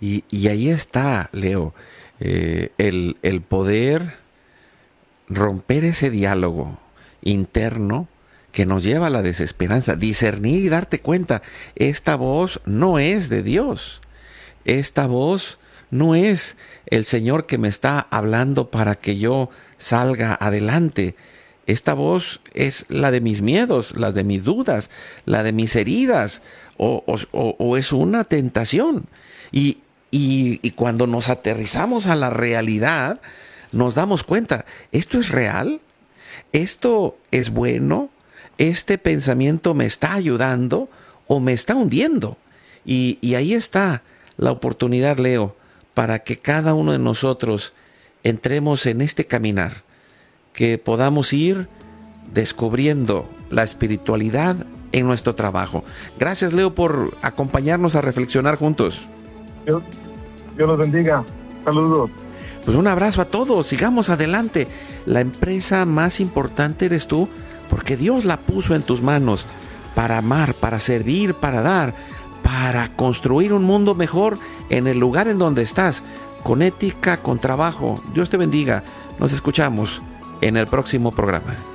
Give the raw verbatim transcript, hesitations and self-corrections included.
Y, y ahí está, Leo, eh, el, el poder romper ese diálogo interno que nos lleva a la desesperanza, discernir y darte cuenta, esta voz no es de Dios, esta voz no es el Señor que me está hablando para que yo salga adelante. Esta voz es la de mis miedos, la de mis dudas, la de mis heridas, o, o, o es una tentación. Y, y, y cuando nos aterrizamos a la realidad, nos damos cuenta, ¿esto es real? ¿Esto es bueno? ¿Este pensamiento me está ayudando o me está hundiendo? Y, y ahí está la oportunidad, Leo, para que cada uno de nosotros entremos en este caminar, que podamos ir descubriendo la espiritualidad en nuestro trabajo. Gracias, Leo, por acompañarnos a reflexionar juntos. Dios, Dios los bendiga. Saludos. Pues un abrazo a todos, sigamos adelante. La empresa más importante eres tú, porque Dios la puso en tus manos para amar, para servir, para dar, para construir un mundo mejor en el lugar en donde estás, con ética, con trabajo. Dios te bendiga. Nos escuchamos en el próximo programa.